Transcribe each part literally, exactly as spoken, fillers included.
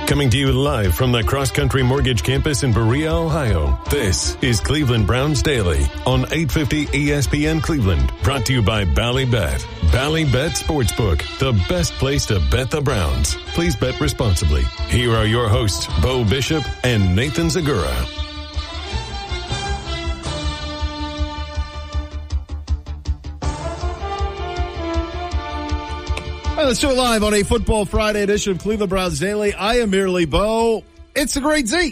Coming to you live from the Cross Country Mortgage Campus in Berea, Ohio. This is Cleveland Browns Daily on eight fifty E S P N Cleveland. Brought to you by Ballybet. Ballybet Sportsbook, the best place to bet the Browns. Please bet responsibly. Here are your hosts, Bo Bishop and Nathan Zagura. All right, let's do it live on a Football Friday edition of Cleveland Browns Daily. I am merely Bo. It's the great Z.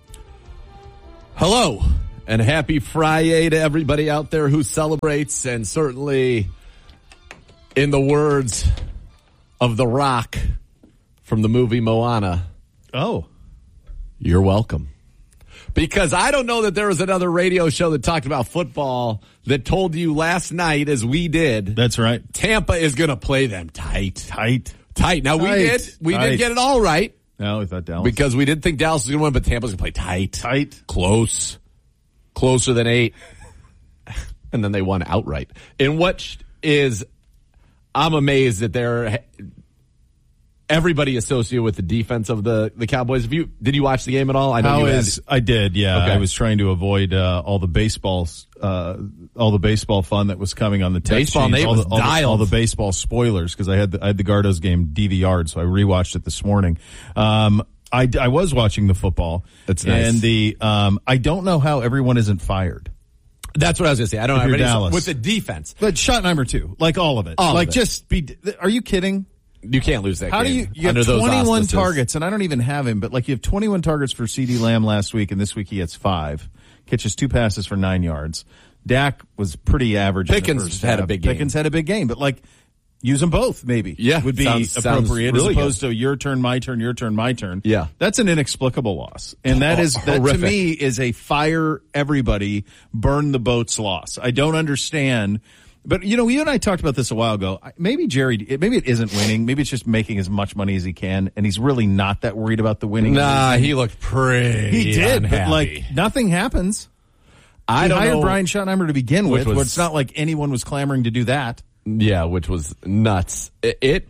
Hello, and happy Friday to everybody out there who celebrates, and certainly, in the words of The Rock from the movie Moana, oh, you're welcome. Because I don't know that there was another radio show that talked about football that told you last night, as we did. That's right. Tampa is going to play them tight. Tight. Tight. Now, Tight. we did. We Tight. did get it all right. No, we thought Dallas. Because we didn't think Dallas was going to win, but Tampa's going to play tight. Tight. Close. Closer than eight. And then they won outright. In what is, I'm amazed that they're, everybody associated with the defense of the, the Cowboys. Have you, did you watch the game at all? I know How you is, had, I did, yeah. Okay. I was trying to avoid uh, all the baseball, uh, all the baseball fun that was coming on the text Baseball, chains, Nate all, was the, all, the, dialed. all the baseball spoilers, because I had the, I had the Gardos game D V R'd, so I rewatched it this morning. Um, I, I was watching the football. That's nice. And the um, I don't know how everyone isn't fired. That's what I was going to say. I don't If have you're any Dallas. with the defense. But Schottenheimer too, like all of it. All of like it. just be. Are you kidding? You can't lose that How game. do you? You under have those twenty-one auspices. targets, and I don't even have him. But like you have twenty-one targets for CeeDee Lamb last week, and this week he gets five. Catches two passes for nine yards. Dak was pretty average. Pickens in the first had a half. big game. Pickens had a big game, but like use them both. Maybe Yeah, would be sounds- sounds appropriate really as opposed good. to your turn, my turn, your turn, my turn. Yeah. That's an inexplicable loss, and that is that to Horrific. me is a fire everybody, burn the boats loss. I don't understand. But, you know, you and I talked about this a while ago. Maybe Jerry, maybe it isn't winning. Maybe it's just making as much money as he can, and he's really not that worried about the winning. Nah, he looked pretty He did, unhappy. but, like, nothing happens. I he don't hired know. Brian Schottenheimer to begin Which with, was- but it's not like anyone was clamoring to do that. Yeah, which was nuts. It, it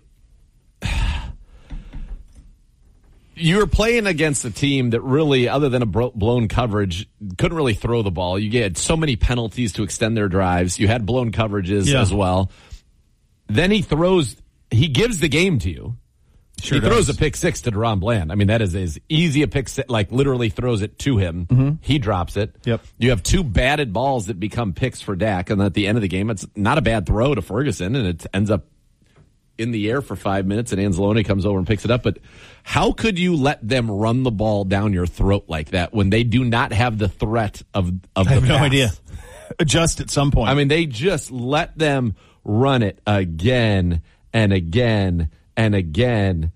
you were playing against a team that really, other than a bro- blown coverage, couldn't really throw the ball. You had so many penalties to extend their drives. You had blown coverages Yeah. as well. Then he throws, he gives the game to you. Sure he throws does. a pick six to Deron Bland. I mean, that is as easy a pick six, like literally throws it to him. Mm-hmm. He drops it. Yep. You have two batted balls that become picks for Dak, and at the end of the game, it's not a bad throw to Ferguson, and it ends up in the air for five minutes, and Anzalone comes over and picks it up. But how could you let them run the ball down your throat like that when they do not have the threat of, of I the have no pass? idea. Adjust at some point. I mean, they just let them run it again and again and again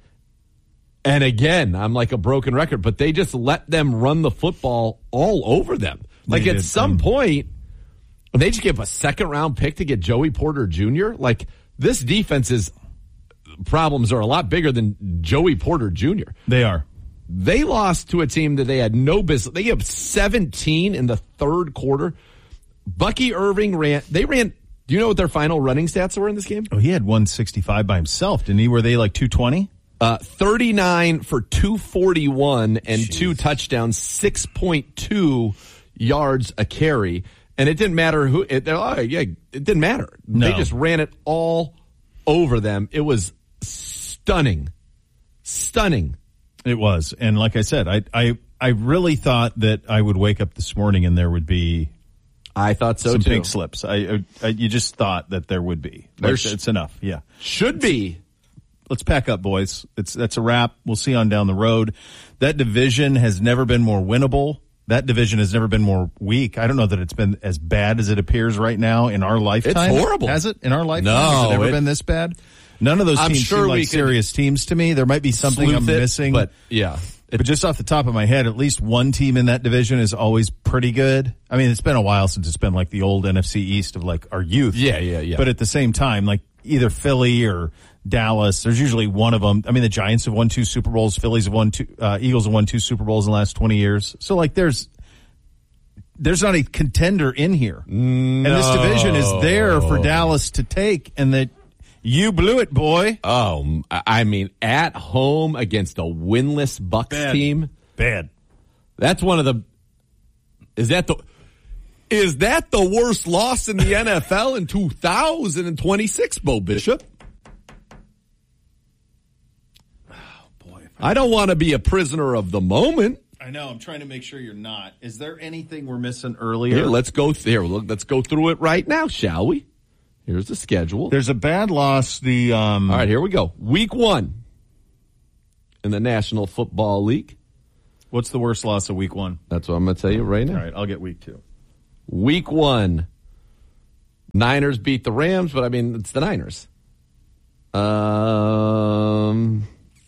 and again. I'm like a broken record, but they just let them run the football all over them. Like They at did. some Um, point, they just give a second round pick to get Joey Porter Junior Like this defense's problems are a lot bigger than Joey Porter Junior They are. They lost to a team that they had no business. They gave seventeen in the third quarter. Bucky Irving ran, they ran, do you know what their final running stats were in this game? Oh, he had one sixty-five by himself, didn't he? Were they like two twenty? Uh, thirty-nine for two forty-one and Jeez. two touchdowns, six point two yards a carry. And it didn't matter who, it, oh, yeah, it didn't matter. No. They just ran it all over them. It was stunning. Stunning. It was. And like I said, I, I, I really thought that I would wake up this morning and there would be I thought so some too. pink slips. I, I, you just thought that there would be. Like, There's- it's enough. Yeah. Should be. Let's pack up, boys. It's that's a wrap. We'll see on down the road. That division has never been more winnable. That division has never been more weak. I don't know that it's been as bad as it appears right now in our lifetime. It's horrible. Has it in our lifetime? No, Has it ever it- been this bad? None of those I'm teams sure seem we like could serious teams to me. There might be something I'm Sleuth it, missing, but yeah. But just off the top of my head, at least one team in that division is always pretty good. I mean, it's been a while since it's been like the old N F C East of like our youth. Yeah, yeah, yeah. But at the same time, like either Philly or Dallas, there's usually one of them. I mean, the Giants have won two Super Bowls. Phillies have won two, uh, Eagles have won two Super Bowls in the last twenty years. So like there's, there's not a contender in here. No. And this division is there for Dallas to take, and that You blew it, boy. Oh, I mean, at home against a winless Bucks Bad. team. Bad. That's one of the. Is that the? Is that the worst loss in the N F L in two thousand twenty-six, Bo Bishop? Oh boy! I don't want to be a prisoner of the moment. I know. I'm trying to make sure you're not. Is there anything we're missing earlier? Here, let's go here. Look, let's go through it right now, shall we? Here's the schedule. There's a bad loss. The um. All right, here we go. Week one in the National Football League. What's the worst loss of week one? That's what I'm going to tell you right now. All right, I'll get week two. Week one, Niners beat the Rams, but I mean it's the Niners. Um,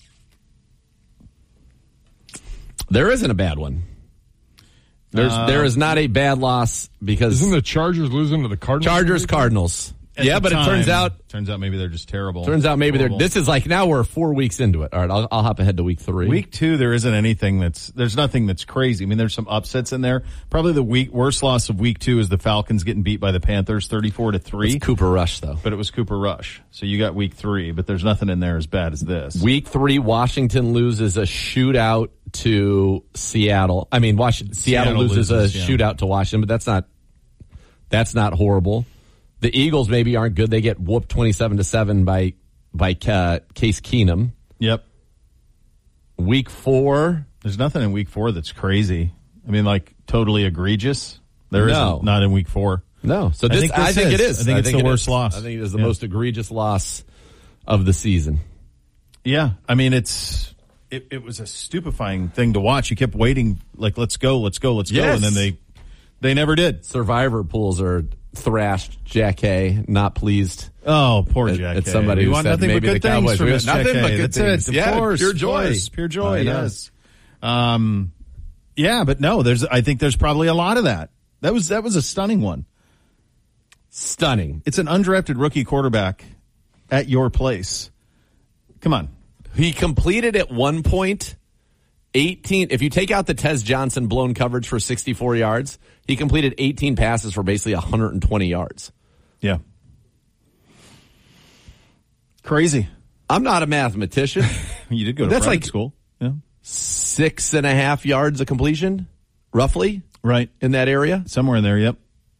there isn't a bad one. There's uh, there is not a bad loss because isn't the Chargers losing to the Cardinals? Chargers Cardinals. At yeah, but time, it turns out turns out maybe they're just terrible. Turns out maybe Horrible. they're. This is like now we're four weeks into it. All right, I'll, I'll hop ahead to week three. Week two, there isn't anything that's there's nothing that's crazy. I mean, there's some upsets in there. Probably the week worst loss of week two is the Falcons getting beat by the Panthers, thirty-four to three. It's Cooper Rush though, but it was Cooper Rush. So you got week three, but there's nothing in there as bad as this. Week three, Washington loses a shootout to Seattle. I mean, Washington, Seattle, Seattle loses, loses a yeah. shootout to Washington, but that's not that's not horrible. The Eagles maybe aren't good. They get whooped twenty-seven to seven by by uh, Case Keenum. Yep. Week four, there's nothing in week four that's crazy. I mean, like totally egregious. There no. isn't. Not in week four. No. So this, I think, this I think is. it is. I think I it's think the it worst is. loss. I think it is the yeah. most egregious loss of the season. Yeah. I mean, it's it, it was a stupefying thing to watch. You kept waiting, like, let's go, let's go, let's yes. go, and then they they never did. Survivor pools are thrashed. Jack Hay, not pleased. Oh, poor Jack. It's somebody we who want said nothing maybe but good the things Cowboys. from this nothing Jack but Hay. good That's things. it. Of yeah, course, pure joy, course, pure joy. I Yes. Um. Yeah, but no, there's. I think there's probably a lot of that. That was that was a stunning one. Stunning. It's an undrafted rookie quarterback at your place. Come on. He completed at one point eighteen. If you take out the Tez Johnson blown coverage for sixty-four yards, he completed eighteen passes for basically one hundred twenty yards. Yeah. Crazy. I'm not a mathematician. You did go to That's private like school. Yeah. Six and a half yards of completion, roughly. Right. In that area? Somewhere in there, yep.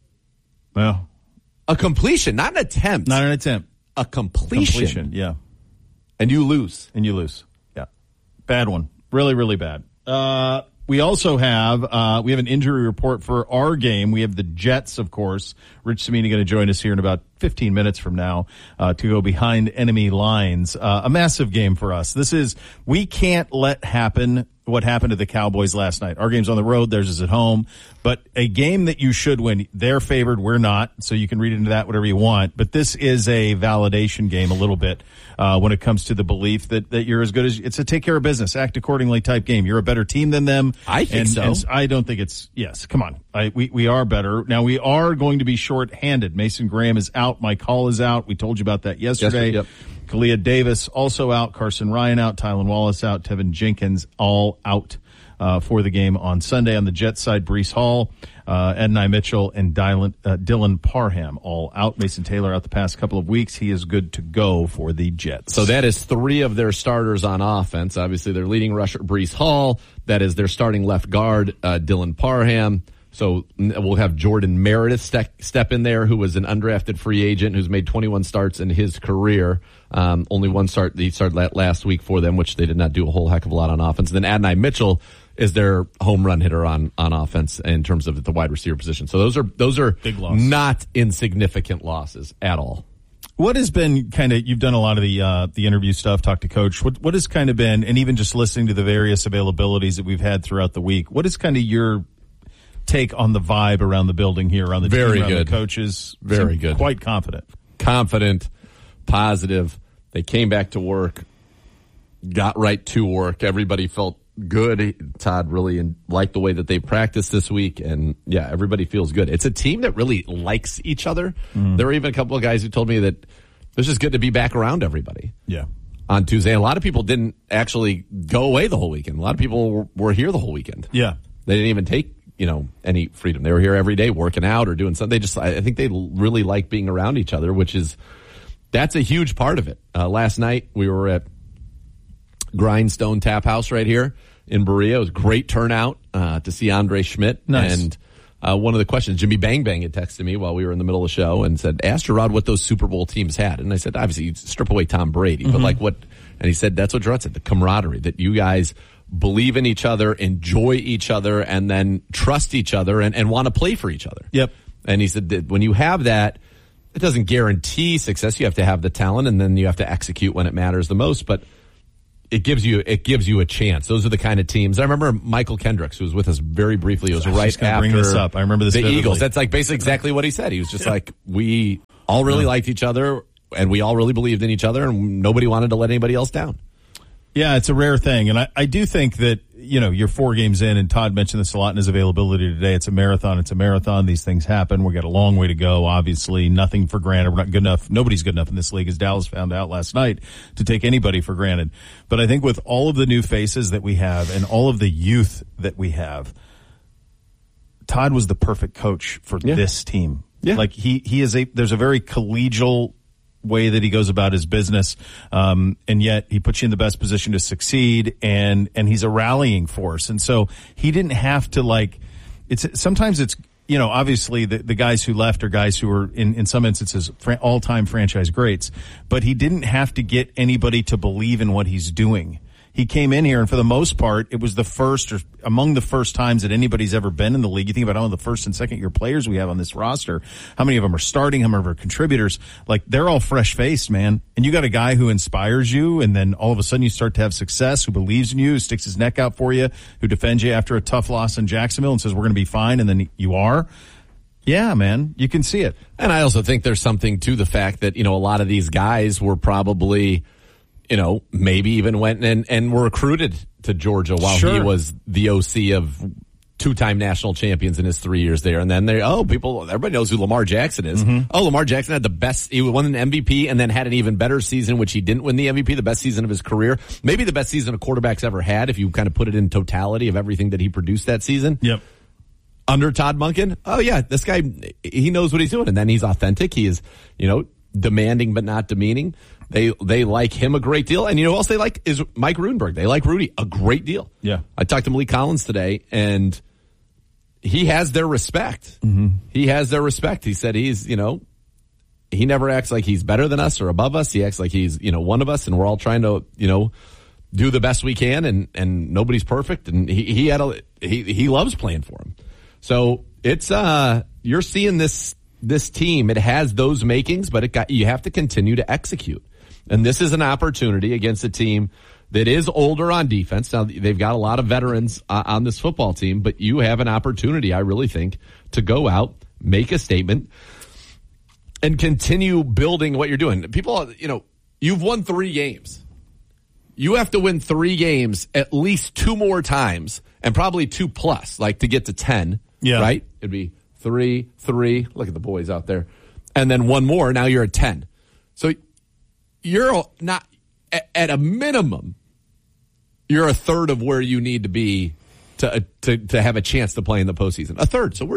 Well. A completion, not an attempt. Not an attempt. A completion. Completion, yeah. And you lose. And you lose. Yeah. Bad one. Really, really bad. Uh, we also have, uh, we have an injury report for our game. We have the Jets, of course. Rich Cimini going to join us here in about fifteen minutes from now, uh, to go behind enemy lines. Uh, a massive game for us. This is, we can't let happen what happened to the Cowboys last night. Our game's on the road, theirs is at home, but a game that you should win. They're favored, we're not, so you can read into that whatever you want. But this is a validation game a little bit, uh, when it comes to the belief that, that you're as good as, it's a take care of business, act accordingly type game. You're a better team than them. I think and, so. And I don't think it's, yes, come on. I, we, we are better. Now we are going to be short-handed. Mason Graham is out. Mike Hall is out. We told you about that yesterday. Yes, yep. Kalia Davis also out, Carson Ryan out, Tylan Wallace out, Tevin Jenkins all out uh, for the game on Sunday. On the Jets side, Breece Hall, uh, Adonai Mitchell, and Dylan, uh, Dylan Parham all out. Mason Taylor out the past couple of weeks. He is good to go for the Jets. So that is three of their starters on offense. Obviously, their leading rusher, Breece Hall. That is their starting left guard, uh, Dylan Parham. So we'll have Jordan Meredith step, step in there, who was an undrafted free agent who's made twenty-one starts in his career. Um, only one start, he started last week for them, which they did not do a whole heck of a lot on offense. And then Adonai Mitchell is their home run hitter on, on offense in terms of the wide receiver position. So those are, those are big loss. Not insignificant losses at all. What has been kind of, you've done a lot of the, uh, the interview stuff, talked to coach. What, what has kind of been, and even just listening to the various availabilities that we've had throughout the week, what is kind of your take on the vibe around the building here, around the Very team, around good. the coaches? Very Seem good. Quite confident. Confident, positive. They came back to work, got right to work. Everybody felt good. Todd really liked the way that they practiced this week, and yeah, everybody feels good. It's a team that really likes each other. Mm. There were even a couple of guys who told me that it was just good to be back around everybody. Yeah. On Tuesday, and a lot of people didn't actually go away the whole weekend. A lot of people were, were here the whole weekend. Yeah. They didn't even take, you know, any freedom. They were here every day working out or doing something. They just, I think they really like being around each other, which is that's a huge part of it. Uh, last night we were at Grindstone Tap House right here in Berea. It was a great turnout uh, to see Andre Schmidt. Nice. And uh, one of the questions, Jimmy Bang Bang had texted me while we were in the middle of the show and said, ask Gerard what those Super Bowl teams had. And I said, obviously, you strip away Tom Brady, mm-hmm. but like what? And he said, that's what Gerard said, the camaraderie, that you guys believe in each other, enjoy each other, and then trust each other and, and want to play for each other. Yep. And he said that when you have that, it doesn't guarantee success. You have to have the talent, and then you have to execute when it matters the most. But it gives you it gives you a chance. Those are the kind of teams. I remember Michael Kendricks, who was with us very briefly. It was right after bring this up. I remember this the vividly. Eagles. That's like basically exactly what he said. He was just like, we all really liked each other, and we all really believed in each other, and nobody wanted to let anybody else down. Yeah, it's a rare thing. And I, I do think that, you know, you're four games in, and Todd mentioned this a lot in his availability today. It's a marathon. It's a marathon. These things happen. We've got a long way to go. Obviously, nothing for granted. We're not good enough. Nobody's good enough in this league, as Dallas found out last night, to take anybody for granted. But I think with all of the new faces that we have and all of the youth that we have, Todd was the perfect coach for yeah. this team. Yeah. Like he, he is a, there's a very collegial way that he goes about his business, um, and yet he puts you in the best position to succeed, and and he's a rallying force. And so he didn't have to, like, it's sometimes it's, you know, obviously the, the guys who left are guys who are in, in some instances fran- all-time franchise greats, but he didn't have to get anybody to believe in what he's doing. He came in here, and for the most part, it was the first or among the first times that anybody's ever been in the league. You think about all the first and second year players we have on this roster. How many of them are starting? How many of them are contributors? Like, they're all fresh faced, man. And you got a guy who inspires you, and then all of a sudden you start to have success, who believes in you, who sticks his neck out for you, who defends you after a tough loss in Jacksonville and says, we're going to be fine. And then you are. Yeah, man, you can see it. And I also think there's something to the fact that, you know, a lot of these guys were probably, you know, maybe even went and, and were recruited to Georgia while sure. he was the O C of two-time national champions in his three years there. And then they, oh, people, everybody knows who Lamar Jackson is. Mm-hmm. Oh, Lamar Jackson had the best, he won an M V P and then had an even better season, which he didn't win the M V P, the best season of his career. Maybe the best season a quarterback's ever had if you kind of put it in totality of everything that he produced that season. Yep. Under Todd Monken, oh yeah, this guy, he knows what he's doing. And then he's authentic. He is, you know, demanding but not demeaning. They they like him a great deal. And you know who else they like is Mike Rudenberg. They like Rudy a great deal. Yeah. I talked to Malik Collins today, and he has their respect. Mm-hmm. He has their respect. He said he's, you know, he never acts like he's better than us or above us. He acts like he's, you know, one of us, and we're all trying to, you know, do the best we can, and, and nobody's perfect. And he, he had a, he, he loves playing for him. So it's, uh, you're seeing this, this team. It has those makings, but it got, you have to continue to execute. And this is an opportunity against a team that is older on defense. Now, they've got a lot of veterans uh, on this football team, but you have an opportunity, I really think, to go out, make a statement, and continue building what you're doing. People, you know, you've won three games. You have to win three games at least two more times, and probably two plus, like to get to ten, yeah. right? It'd be three, three. Look at the boys out there. And then one more, now you're at ten. So you're not, at a minimum, you're a third of where you need to be to to to have a chance to play in the postseason. A third. So we're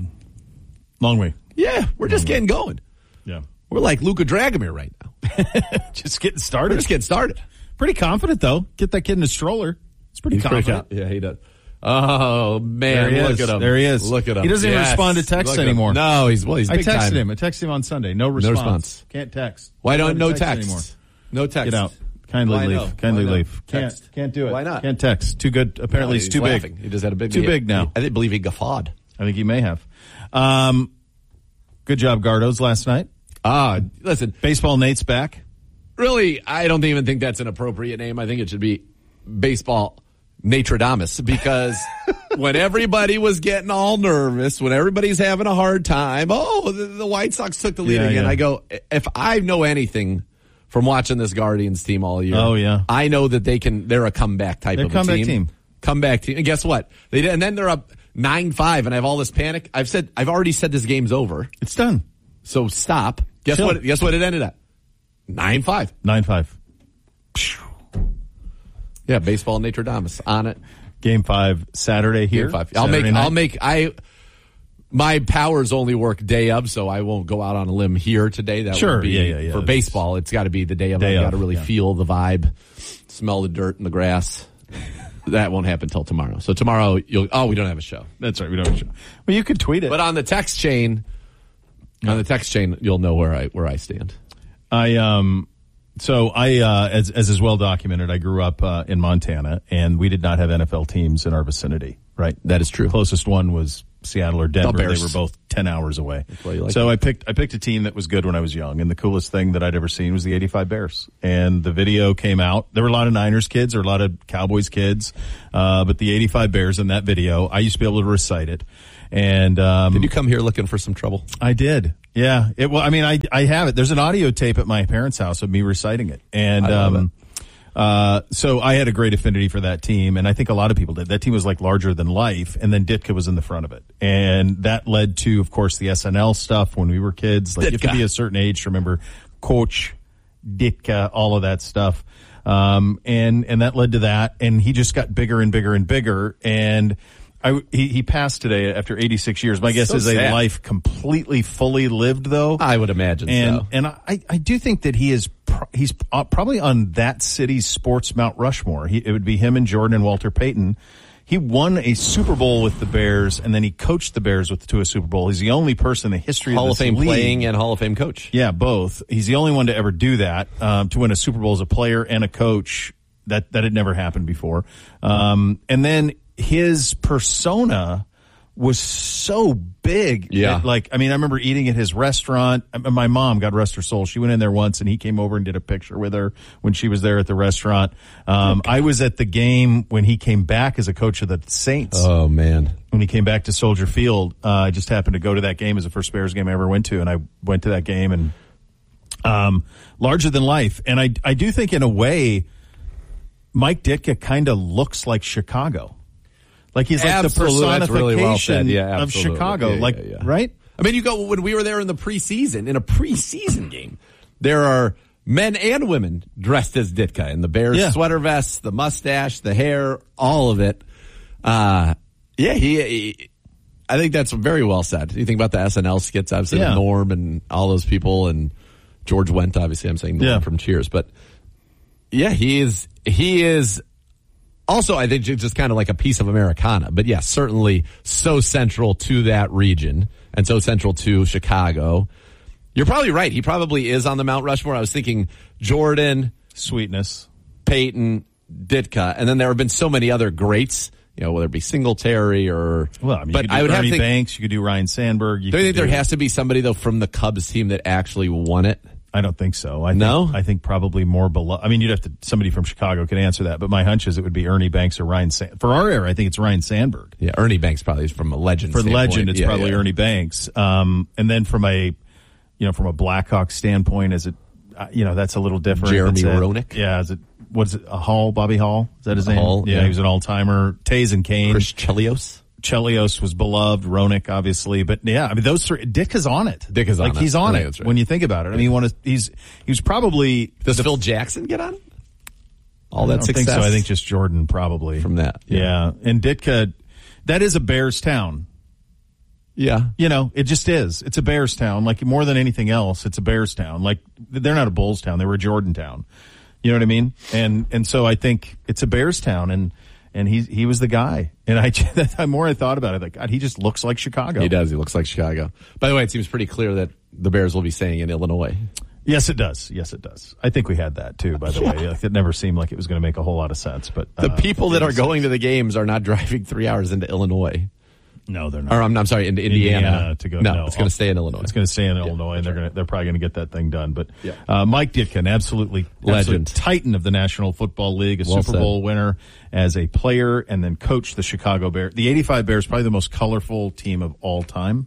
long way. Yeah, we're just long getting way. going. Yeah, we're like Luka Dragomir right now. Just getting started. We're just getting started. Pretty confident though. Get that kid in a stroller. It's pretty He's confident. Pretty, yeah, he does. Oh man, there he look is. at him. There he is. Look at him. He doesn't yes. even respond to texts anymore. No, he's well. He's I big texted time. him. I texted him on Sunday. No response. No response. Can't text. Why don't no text, text anymore? No text. Get out. Kindly Why leave. no? Kindly Why no? leave. Can't Text. can't do it. Why not? Can't text. Too good. Apparently, No, it's he's too laughing. big. He just had a big. Too he, big now. I didn't believe he guffawed. I think he may have. Um, good job, Gardos, last night. Ah, listen, Baseball Nate's back. Really, I don't even think that's an appropriate name. I think it should be Baseball Natradamus, because when everybody was getting all nervous, when everybody's having a hard time, oh, the, the White Sox took the lead Yeah, again. yeah. I go, if I know anything from watching this Guardians team all year, Oh, yeah. I know that they can. They're a comeback type They're of a comeback a team. team. Comeback team. And guess what? They did, and then they're up nine five, and I have all this panic. I've said, I've already said this game's over. It's done. So stop. Guess Chill. what? Guess what it ended at? nine five. nine five. Yeah, Baseball Natradamus on it. Game five Saturday here. Game five. I'll Saturday make. night. I'll make. I My powers only work day of, so I won't go out on a limb here today. That Sure, would be yeah, yeah, yeah. for baseball. It's got to be the day of. Day You got of, to really yeah. feel the vibe, smell the dirt and the grass. That won't happen till tomorrow. So tomorrow, you'll. Oh, we don't have a show. That's right. We don't have a show. Well, you could tweet it. But on the text chain, on the text chain, you'll know where I where I stand. I um. So I, uh, as as is well documented, I grew up uh, in Montana, and we did not have N F L teams in our vicinity. Right. That is true. Closest one was Seattle or Denver. Bears. They were both ten hours away. why you like so it. I picked I picked a team that was good when I was young, and the coolest thing that I'd ever seen was the eighty-five Bears. And the video came out. There were a lot of Niners kids, or a lot of Cowboys kids, uh, but the eighty-five Bears in that video, I used to be able to recite it. And um, Did you come here looking for some trouble? I did. Yeah. It, well, I mean, I I have it. There's an audio tape at my parents' house of me reciting it, and I love um, uh, so I had a great affinity for that team, and I think a lot of people did. That team was like larger than life, and then Ditka was in the front of it, and that led to, of course, the S N L stuff when we were kids. Like, you have to Ditka. be a certain age to remember Coach Ditka, all of that stuff, um, and and that led to that, and he just got bigger and bigger and bigger, and. I, he, he passed today after eighty-six years. My guess So is a sad. life completely fully lived, though. I would imagine and so. and I, I do think that he is pro- he's uh, probably on that city's sports Mount Rushmore. He, it would be him and Jordan and Walter Payton. He won a Super Bowl with the Bears, and then he coached the Bears with to a Super Bowl. He's the only person in the history Hall of of this Fame league. playing and Hall of Fame coach. Yeah, both. He's the only one to ever do that, um, to win a Super Bowl as a player and a coach. That that had never happened before. Um, and then his persona was so big. Yeah. That, like, I mean, I remember eating at his restaurant. I- My mom, God rest her soul, she went in there once, and he came over and did a picture with her when she was there at the restaurant. Um, I was at the game when he came back as a coach of the Saints. Oh man. When he came back to Soldier Field, uh, I just happened to go to that game as the first Bears game I ever went to, and I went to that game, and um, larger than life. And I, I do think, in a way, Mike Ditka kind of looks like Chicago. Like, he's like Absolutely. the That's really well personification said. Yeah, of absolutely. Chicago. Yeah, yeah, like, yeah. right? I mean, you go when we were there in the preseason, in a preseason game, there are men and women dressed as Ditka in the Bears Yeah. sweater vests, the mustache, the hair, all of it. Uh, yeah, he, he, I think that's very well said. You think about the S N L skits, obviously, Yeah. Norm and all those people, and George Wendt, obviously, I'm saying Norm Yeah. from Cheers, but yeah, he is, he is, also, I think just kind of like a piece of Americana, but yes, certainly so central to that region and so central to Chicago. You're probably right. He probably is on the Mount Rushmore. I was thinking Jordan, Sweetness. Peyton, Ditka, and then there have been so many other greats, you know, whether it be Singletary or, Well, I mean, but you could do I would Ernie have to think, Banks. You could do Ryan Sandberg. You do you could think there do- has to be somebody though from the Cubs team that actually won it? I don't think so. I No? think, I think probably more below. I mean, you'd have to, somebody from Chicago could answer that, but my hunch is it would be Ernie Banks or Ryan Sand. For our era, I think it's Ryan Sandberg. Yeah, Ernie Banks probably is from a legend For standpoint. legend, it's Yeah, probably yeah. Ernie Banks. Um, and then from a, you know, from a Blackhawk standpoint, is it, uh, you know, that's a little different. Jeremy It's a- Roenick? Yeah. Is it, what is it? A Hall, Bobby Hall? Is that his name? Hall, yeah, yeah. he was an all-timer. Tays and Kane. Chris Chelios. Chelios was beloved, Roenick, obviously, but yeah, I mean, those three, Dick is on it. Dick is on like, it. he's I on think it that's right. when you think about it. I mean, he won a, he's, he was probably, Does Phil Jackson get on? All that I don't success? think so. I think just Jordan probably. From that, Yeah. yeah. And Ditka, that is a Bears town. Yeah. You know, it just is. It's a Bears town. Like, more than anything else, it's a Bears town. Like, they're not a Bulls town. They were a Jordan town. You know what I mean? And, and so I think it's a Bears town, and, and he, he was the guy. And I, the more I thought about it, like, God, he just looks like Chicago. He does. He looks like Chicago. By the way, it seems pretty clear that the Bears will be staying in Illinois. Yes, it does. Yes, it does. I think we had that too, by the Yeah. way. Like, it never seemed like it was going to make a whole lot of sense, but The uh, people that are it's- going to the games are not driving three hours into Illinois. No, they're not. Or I'm, I'm sorry, into Indiana. Indiana to go. No, no it's going to stay in Illinois. It's going to stay in Illinois, and they're going to they're probably going to get that thing done. But Yeah. uh, Mike Ditka, absolutely Legend. absolute titan of the National Football League, a Well Super said. Bowl winner as a player, and then coached the Chicago Bears. The eighty-five Bears, probably the most colorful team of all time.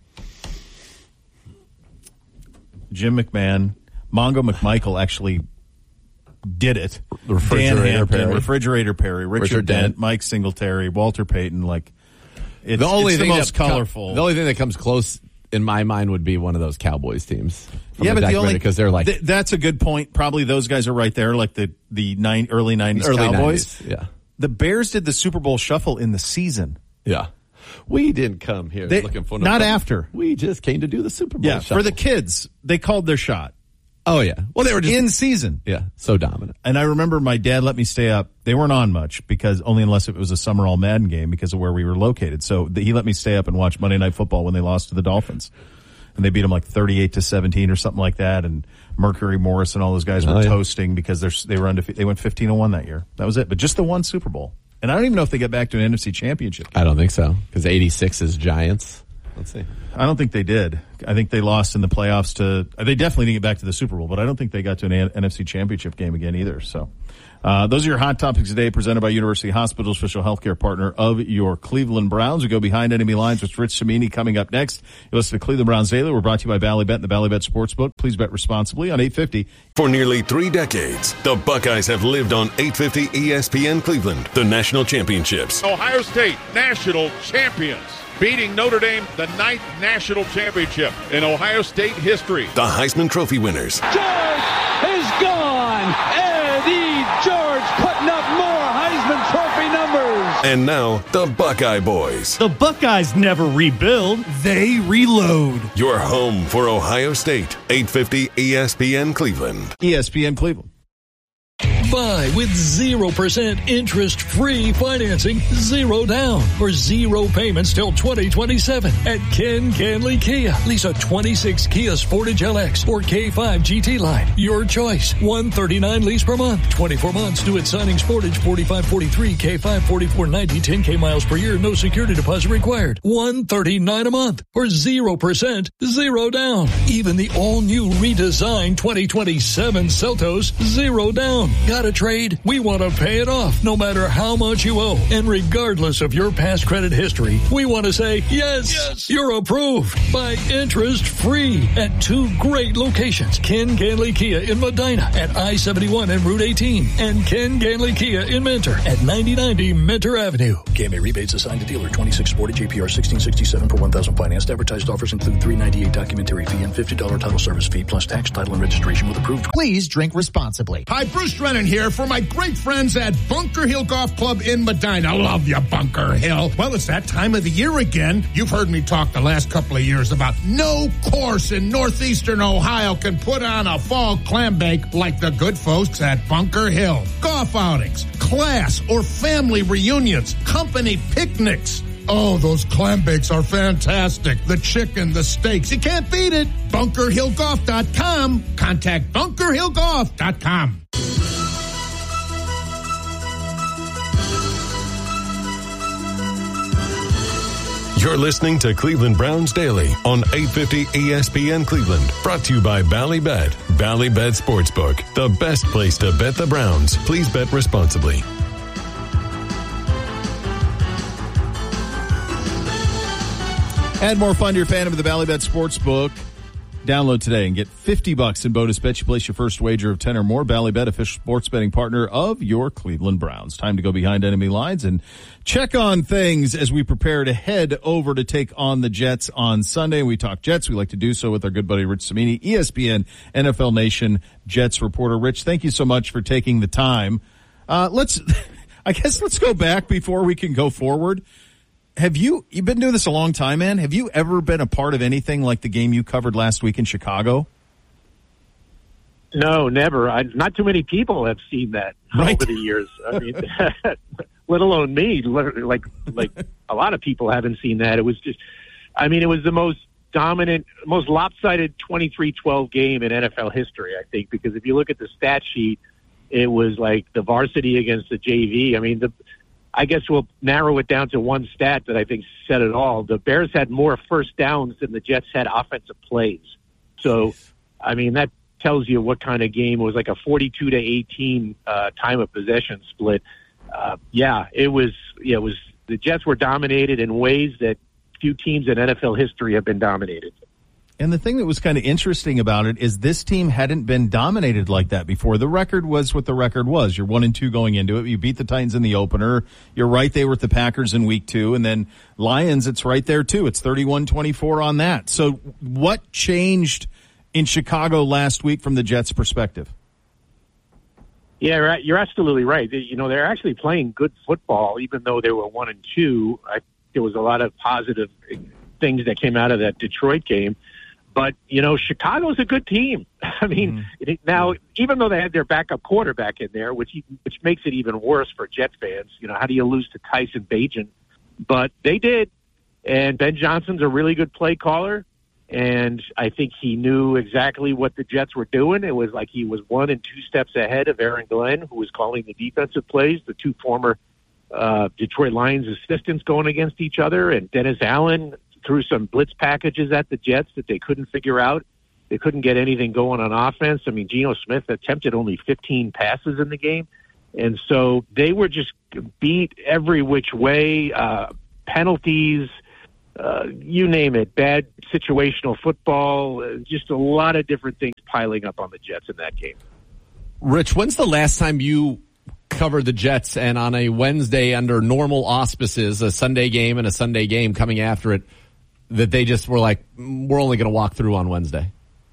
Jim McMahon, Mongo McMichael actually did it. Refrigerator Dan Hampton, Perry. Refrigerator Perry, Richard, Richard Dent, Dent. Mike Singletary, Walter Payton. Like, it's, the only it's thing the most that co- colorful. the only thing that comes close in my mind would be one of those Cowboys teams. Yeah, but the only because they're like th- that's a good point. Probably those guys are right there, like the the nine, early nineties early Cowboys. nineties. Yeah, The Bears did the Super Bowl shuffle in the season. yeah. We didn't come here They, looking for no not trouble. after. We just came to do the Super Bowl. Yeah, shuffle. for the kids, they called their shot. Oh yeah. Well, they were just in season. Yeah, so dominant. And I remember my dad let me stay up. They weren't on much because only unless it was a Summer All Madden game because of where we were located. So the, he let me stay up and watch Monday Night Football when they lost to the Dolphins. And they beat them like thirty-eight to seventeen or something like that. And Mercury Morris and all those guys were oh, yeah. toasting because they're, they were undefeated. They went fifteen and one that year. That was it. But just the one Super Bowl. And I don't even know if they get back to an N F C championship game. I don't think so because eighty-six is Giants. Let's see. I don't think they did. I think they lost in the playoffs to, they definitely didn't get back to the Super Bowl, but I don't think they got to an N F C championship game again either. So, uh, those are your hot topics today presented by University Hospitals, official healthcare partner of your Cleveland Browns. We go behind enemy lines with Rich Cimini coming up next. You listen to Cleveland Browns Daily. We're brought to you by Bally Bet and the Bally Bet Sportsbook. Please bet responsibly on eight fifty. For nearly three decades, the Buckeyes have lived on eight fifty E S P N Cleveland, the national championships. Ohio State, national champions, beating Notre Dame, the ninth national championship in Ohio State history. The Heisman Trophy winners. George is gone. Eddie George putting up more Heisman Trophy numbers. And now, the Buckeye Boys. The Buckeyes never rebuild, they reload. Your home for Ohio State, eight fifty E S P N Cleveland. E S P N Cleveland. Buy with zero percent interest-free financing, zero down, or zero payments till twenty twenty-seven at Ken Canley Kia. Lease a twenty-six Kia Sportage L X or K five G T line. Your choice. one thirty-nine lease per month. twenty-four months due at signing Sportage forty-five forty-three, K five forty-four ninety, ten K miles per year, no security deposit required. one thirty-nine a month or zero percent, zero down. Even the all-new redesigned twenty twenty-seven Seltos, zero down. Got a trade? We want to pay it off no matter how much you owe. And regardless of your past credit history, we want to say, yes, yes. You're approved by interest free at two great locations. Ken Ganley Kia in Medina at I seventy-one and Route eighteen and Ken Ganley Kia in Mentor at ninety ninety Mentor Avenue. K M A rebates assigned to dealer twenty-six forty J P R sixteen sixty-seven per one thousand financed. Advertised offers include three ninety-eight documentary fee and fifty dollars title service fee plus tax, title, and registration with approved. Please drink responsibly. Hi, Bruce Drennan here for my great friends at Bunker Hill Golf Club in Medina. Love you, Bunker Hill. Well, it's that time of the year again. You've heard me talk the last couple of years about no course in northeastern Ohio can put on a fall clam bake like the good folks at Bunker Hill. Golf outings, class or family reunions, company picnics. Oh, those clam bakes are fantastic. The chicken, the steaks, you can't beat it. bunker hill golf dot com. Contact bunker hill golf dot com. You're listening to Cleveland Browns Daily on eight fifty E S P N Cleveland. Brought to you by Bally Bet. Bally Bet Sportsbook, the best place to bet the Browns. Please bet responsibly. Add more fun to your fandom of the Bally Bet Sportsbook. Download today and get fifty bucks in bonus bet you place your first wager of ten or more. Bally Bet, official sports betting partner of your Cleveland Browns. Time to go behind enemy lines and check on things as we prepare to head over to take on the Jets on Sunday. We talk Jets. We like to do so with our good buddy Rich Cimini, E S P N N F L Nation Jets reporter. Rich, thank you so much for taking the time. Uh, let's, I guess let's go back before we can go forward. Have you, you've been doing this a long time, man. Have you ever been a part of anything like the game you covered last week in Chicago? No, never. I, not too many people have seen that right. over the years. I mean, let alone me. Like, like a lot of people haven't seen that. It was just, I mean, it was the most dominant, most lopsided twenty-three twelve game in N F L history, I think, because if you look at the stat sheet, it was like the varsity against the J V. I mean, the, I guess we'll narrow it down to one stat that I think said it all. The Bears had more first downs than the Jets had offensive plays. So, I mean, that tells you what kind of game. It was like a forty-two to eighteen uh, time of possession split. Uh, yeah, it was, yeah, it was, the Jets were dominated in ways that few teams in N F L history have been dominated. And the thing that was kind of interesting about it is this team hadn't been dominated like that before. The record was what the record was. You're one and two going into it. You beat the Titans in the opener. You're right there with the Packers in week two. And then Lions, it's right there too. It's thirty-one twenty-four on that. So what changed in Chicago last week from the Jets' perspective? Yeah, right. You're absolutely right. You know, they're actually playing good football, even though they were one and two. I there was a lot of positive things that came out of that Detroit game. But, you know, Chicago's a good team. I mean, mm-hmm. it, now, even though they had their backup quarterback in there, which which makes it even worse for Jet fans, you know, how do you lose to Tyson Bagent? But they did, and Ben Johnson's a really good play caller, and I think he knew exactly what the Jets were doing. It was like he was one and two steps ahead of Aaron Glenn, who was calling the defensive plays, the two former uh, Detroit Lions assistants going against each other, and Dennis Allen threw some blitz packages at the Jets that they couldn't figure out. They couldn't get anything going on offense. I mean, Geno Smith attempted only fifteen passes in the game. And so they were just beat every which way, uh, penalties, uh, you name it, bad situational football, uh, just a lot of different things piling up on the Jets in that game. Rich, when's the last time you covered the Jets and on a Wednesday under normal auspices, a Sunday game and a Sunday game coming after it, that they just were like, we're only going to walk through on Wednesday?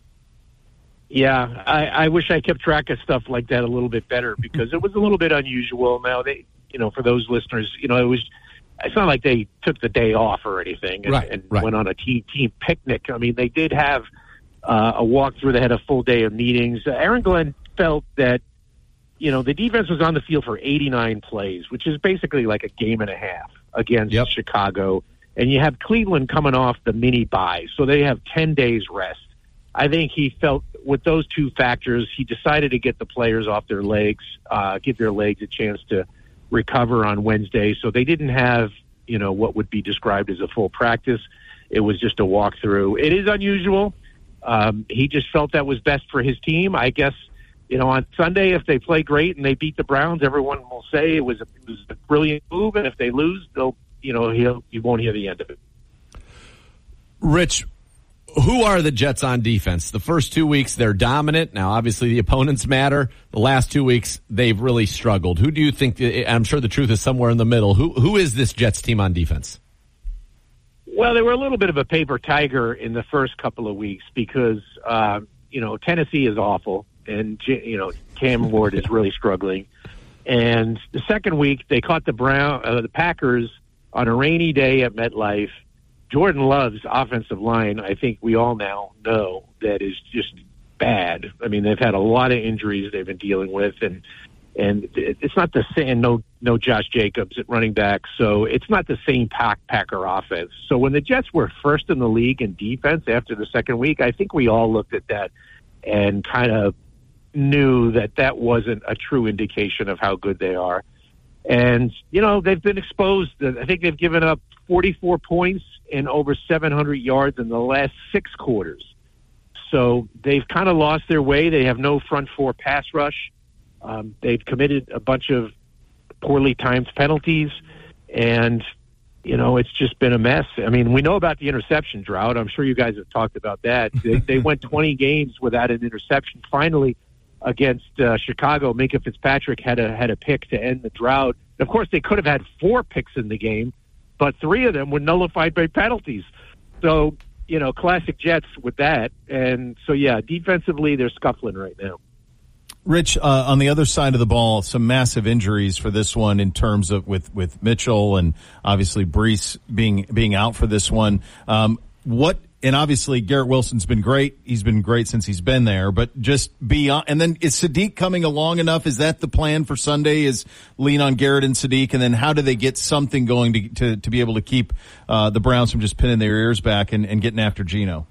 Yeah, I, I wish I kept track of stuff like that a little bit better because it was a little bit unusual. Now, they, you know, for those listeners, you know, it was, it's not like they took the day off or anything and, right, and right. went on a team team picnic. I mean, they did have uh, a walkthrough. They had a full day of meetings. Uh, Aaron Glenn felt that, you know, the defense was on the field for eighty-nine plays, which is basically like a game and a half against yep. Chicago. And you have Cleveland coming off the mini bye, so they have ten days rest. I think he felt with those two factors, he decided to get the players off their legs, uh, give their legs a chance to recover on Wednesday. So they didn't have, you know, what would be described as a full practice. It was just a walkthrough. It is unusual. Um, he just felt that was best for his team. I guess, you know, on Sunday, if they play great and they beat the Browns, everyone will say it was a, it was a brilliant move. And if they lose, they'll, you know, he'll, you won't hear the end of it. Rich, who are the Jets on defense? The first two weeks, they're dominant. Now, obviously, the opponents matter. The last two weeks, they've really struggled. Who do you think, I'm sure the truth is somewhere in the middle. Who Who is this Jets team on defense? Well, they were a little bit of a paper tiger in the first couple of weeks because, uh, you know, Tennessee is awful. And, you know, Cam Ward is really struggling. And the second week, they caught the Brown, uh, the Packers on a rainy day at MetLife. Jordan Love's offensive line, I think we all now know that is just bad. I mean, they've had a lot of injuries they've been dealing with, and and it's not the same. No, no Josh Jacobs at running back, so it's not the same pack, Packer offense. So when the Jets were first in the league in defense after the second week, I think we all looked at that and kind of knew that that wasn't a true indication of how good they are. And, you know, they've been exposed. I think they've given up forty-four points and over seven hundred yards in the last six quarters. So they've kind of lost their way. They have no front four pass rush. Um, they've committed a bunch of poorly timed penalties. And, you know, it's just been a mess. I mean, we know about the interception drought. I'm sure you guys have talked about that. They, they went twenty games without an interception. Finally, against uh, Chicago, Minkah Fitzpatrick had a had a pick to end the drought. Of course, they could have had four picks in the game, but three of them were nullified by penalties. So, you know, classic Jets with that. And so, yeah, defensively, they're scuffling right now. Rich, uh, on the other side of the ball, some massive injuries for this one in terms of with, with Mitchell and obviously Brees being being out for this one. Um, what and obviously Garrett Wilson's been great. He's been great since he's been there. But just beyond, and then is Sadiq coming along enough? Is that the plan for Sunday? Is lean on Garrett and Sadiq, and then how do they get something going to to, to be able to keep uh, the Browns from just pinning their ears back and, and getting after Geno?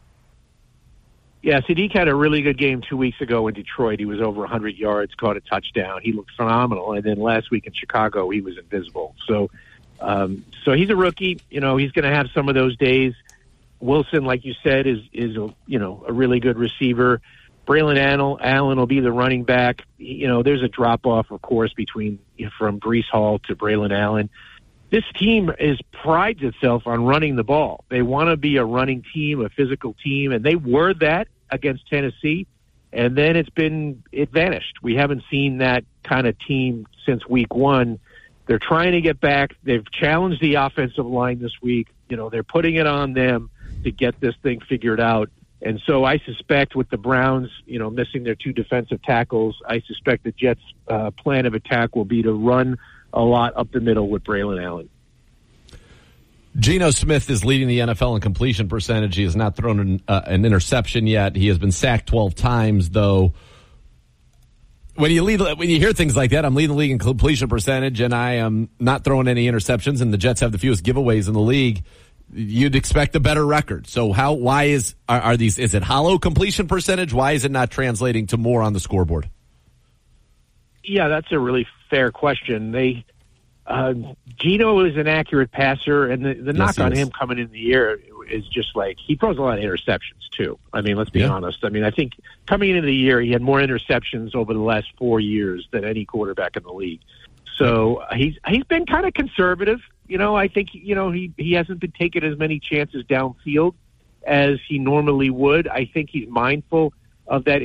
Yeah, Sadiq had a really good game two weeks ago in Detroit. He was over one hundred yards, caught a touchdown. He looked phenomenal. And then last week in Chicago, he was invisible. So, um, so he's a rookie. You know, he's going to have some of those days. Wilson, like you said, is is a, you know, a really good receiver. Braylon Allen, Allen will be the running back. You know, there's a drop off, of course, between you know, from Breece Hall to Braylon Allen. This team is prides itself on running the ball. They want to be a running team, a physical team, and they were that against Tennessee. And then it's been it vanished. We haven't seen that kind of team since week one. They're trying to get back. They've challenged the offensive line this week. You know, they're putting it on them to get this thing figured out. And so I suspect with the Browns, you know, missing their two defensive tackles, I suspect the Jets' uh, plan of attack will be to run a lot up the middle with Braylon Allen. Geno Smith is leading the N F L in completion percentage. He has not thrown an, uh, an interception yet. He has been sacked twelve times, though. When you lead, when you hear things like that, I'm leading the league in completion percentage, and I am not throwing any interceptions, and the Jets have the fewest giveaways in the league. You'd expect a better record. So how? Why is are, are these? Is it hollow completion percentage? Why is it not translating to more on the scoreboard? Yeah, that's a really fair question. They uh, Geno is an accurate passer, and the, the Yes, knock on is. him coming in the year is just like he throws a lot of interceptions too. I mean, let's be Yeah. honest. I mean, I think coming into the year, he had more interceptions over the last four years than any quarterback in the league. So he's he's been kind of conservative. You know, I think you know he he hasn't been taking as many chances downfield as he normally would. I think he's mindful of that